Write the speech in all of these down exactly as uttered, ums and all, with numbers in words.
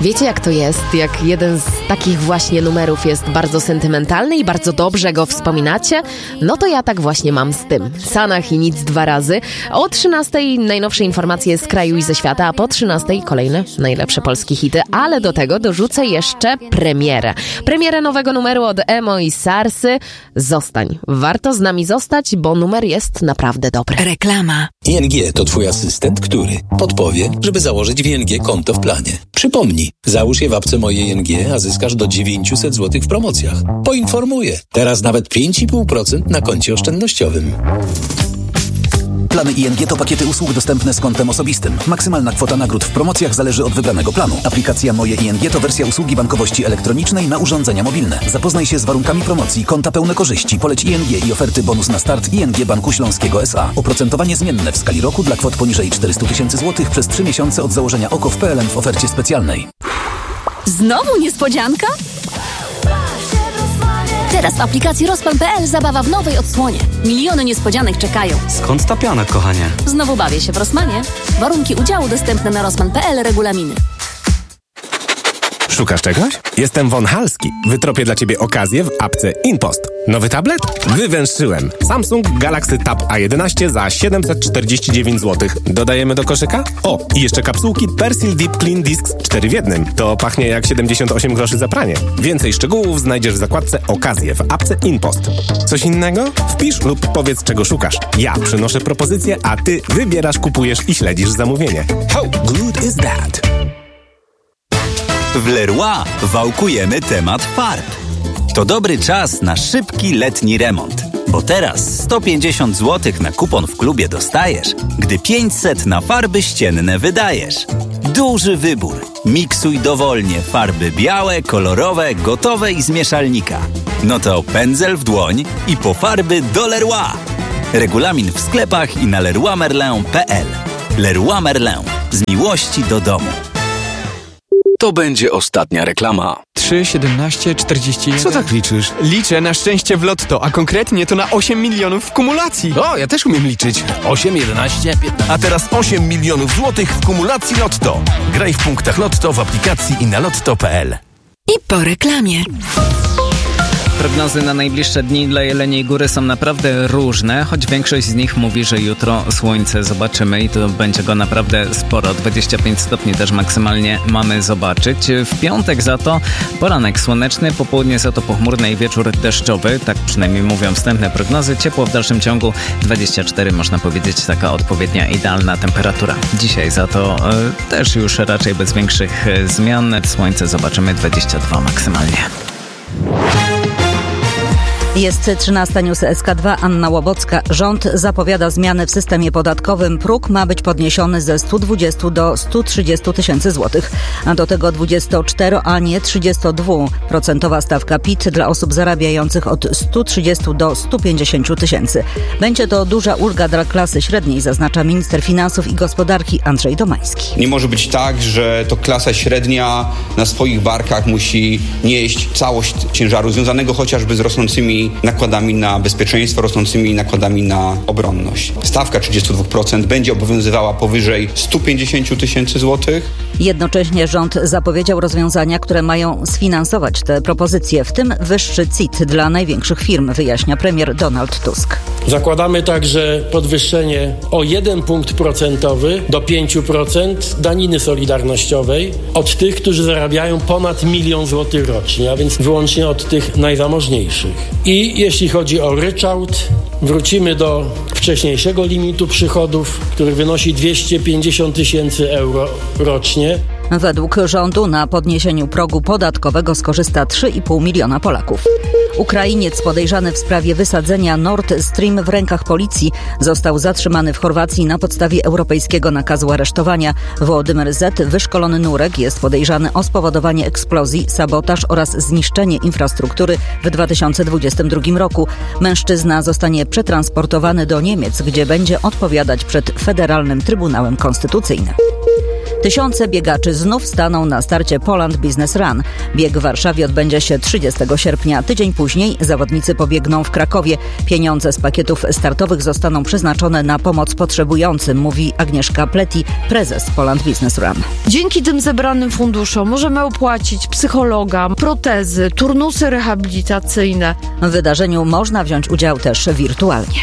Wiecie, jak to jest, jak jeden z takich właśnie numerów jest bardzo sentymentalny i bardzo dobrze go wspominacie? No to ja tak właśnie mam z tym. Sanach i nic dwa razy. O trzynastej najnowsze informacje z kraju i ze świata, a po trzynastej kolejne najlepsze polskie hity. Ale do tego dorzucę jeszcze premierę. Premierę nowego numeru od Emo i Sarsy. Zostań. Warto z nami zostać, bo numer jest naprawdę dobry. Reklama. I N G to twój asystent, który podpowie, żeby założyć w I N G konto w planie. Przypomnij, załóż je w apce Moje I N G, a zyskasz do dziewięćset złotych w promocjach. Poinformuję, teraz nawet pięć i pół procent na koncie oszczędnościowym. Plany I N G to pakiety usług dostępne z kontem osobistym. Maksymalna kwota nagród w promocjach zależy od wybranego planu. Aplikacja Moje I N G to wersja usługi bankowości elektronicznej na urządzenia mobilne. Zapoznaj się z warunkami promocji, konta pełne korzyści, poleć I N G i oferty bonus na start I N G Banku Śląskiego S A. Oprocentowanie zmienne w skali roku dla kwot poniżej czterysta tysięcy złotych przez trzy miesiące od założenia O K O w P L N w ofercie specjalnej. Znowu niespodzianka? Teraz w aplikacji Rozpan kropka pe el zabawa w nowej odsłonie. Miliony niespodzianek czekają. Skąd ta piana, kochanie? Znowu bawię się w Rossmanie. Warunki udziału dostępne na rozpan kropka pe el, regulaminy. Szukasz czegoś? Jestem Von Halski. Wytropię dla Ciebie okazję w apce InPost. Nowy tablet? Wywęszyłem. Samsung Galaxy Tab A jedenaście za siedemset czterdzieści dziewięć złotych. Dodajemy do koszyka? O, i jeszcze kapsułki Persil Deep Clean Discs cztery w jednym. To pachnie jak siedemdziesiąt osiem groszy za pranie. Więcej szczegółów znajdziesz w zakładce Okazje w apce InPost. Coś innego? Wpisz lub powiedz, czego szukasz. Ja przynoszę propozycję, a Ty wybierasz, kupujesz i śledzisz zamówienie. How good is that? W Leroy wałkujemy temat farb. To dobry czas na szybki letni remont, bo teraz sto pięćdziesiąt złotych na kupon w klubie dostajesz, gdy pięćset na farby ścienne wydajesz. Duży wybór. Miksuj dowolnie farby białe, kolorowe, gotowe i z mieszalnika. No to pędzel w dłoń i po farby do Leroy. Regulamin w sklepach i na leroy merlin kropka pe el. Leroy Merlin. Z miłości do domu. To będzie ostatnia reklama. trzy, siedemnaście, czterdzieści jeden. Co tak liczysz? Liczę na szczęście w lotto, a konkretnie to na osiem milionów w kumulacji. O, ja też umiem liczyć. osiem, jedenaście, piętnaście. A teraz osiem milionów złotych w kumulacji Lotto. Graj w punktach Lotto w aplikacji i na lotto kropka pe el. I po reklamie. Prognozy na najbliższe dni dla Jeleniej Góry są naprawdę różne, choć większość z nich mówi, że jutro słońce zobaczymy i to będzie go naprawdę sporo. dwadzieścia pięć stopni też maksymalnie mamy zobaczyć. W piątek za to poranek słoneczny, popołudnie za to pochmurny i wieczór deszczowy. Tak przynajmniej mówią wstępne prognozy. Ciepło w dalszym ciągu dwadzieścia cztery, można powiedzieć, taka odpowiednia, idealna temperatura. Dzisiaj za to y, też już raczej bez większych y, zmian. Słońce zobaczymy dwadzieścia dwa maksymalnie. Jest trzynasta News S K dwa, Anna Łobocka. Rząd zapowiada zmiany w systemie podatkowym. Próg ma być podniesiony ze stu dwudziestu do stu trzydziestu tysięcy złotych. A do tego dwudziestocztero, a nie trzydziestodwuprocentowa stawka P I T dla osób zarabiających od stu trzydziestu do stu pięćdziesięciu tysięcy. Będzie to duża ulga dla klasy średniej, zaznacza minister finansów i gospodarki Andrzej Domański. Nie może być tak, że to klasa średnia na swoich barkach musi nieść całość ciężaru związanego chociażby z rosnącymi nakładami na bezpieczeństwo, rosnącymi nakładami na obronność. Stawka trzydzieści dwa procent będzie obowiązywała powyżej stu pięćdziesięciu tysięcy złotych. Jednocześnie rząd zapowiedział rozwiązania, które mają sfinansować te propozycje, w tym wyższy C I T dla największych firm, wyjaśnia premier Donald Tusk. Zakładamy także podwyższenie o jeden punkt procentowy do pięciu procent daniny solidarnościowej od tych, którzy zarabiają ponad milion złotych rocznie, a więc wyłącznie od tych najzamożniejszych. I jeśli chodzi o ryczałt, wrócimy do wcześniejszego limitu przychodów, który wynosi dwieście pięćdziesiąt tysięcy euro rocznie. Według rządu na podniesieniu progu podatkowego skorzysta trzy i pół miliona Polaków. Ukrainiec podejrzany w sprawie wysadzenia Nord Stream w rękach policji został zatrzymany w Chorwacji na podstawie europejskiego nakazu aresztowania. Wołodymyr Z., wyszkolony nurek, jest podejrzany o spowodowanie eksplozji, sabotaż oraz zniszczenie infrastruktury w dwa tysiące dwudziestym drugim roku. Mężczyzna zostanie przetransportowany do Niemiec, gdzie będzie odpowiadać przed Federalnym Trybunałem Konstytucyjnym. Tysiące biegaczy znów staną na starcie Poland Business Run. Bieg w Warszawie odbędzie się trzydziestego sierpnia. Tydzień później zawodnicy pobiegną w Krakowie. Pieniądze z pakietów startowych zostaną przeznaczone na pomoc potrzebującym, mówi Agnieszka Pleti, prezes Poland Business Run. Dzięki tym zebranym funduszom możemy opłacić psychologa, protezy, turnusy rehabilitacyjne. W wydarzeniu można wziąć udział też wirtualnie.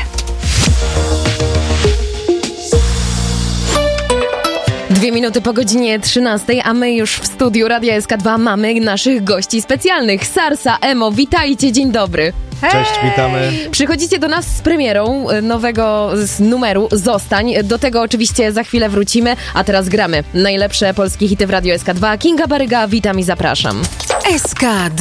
Dwie minuty po godzinie trzynastej, a my już w studiu Radia S K dwa mamy naszych gości specjalnych. Sarsa, Emo, witajcie, dzień dobry. Cześć, witamy. Przychodzicie do nas z premierą nowego z numeru Zostań. Do tego oczywiście za chwilę wrócimy, a teraz gramy najlepsze polskie hity w Radio S K dwa. Kinga Baryga, witam i zapraszam. S K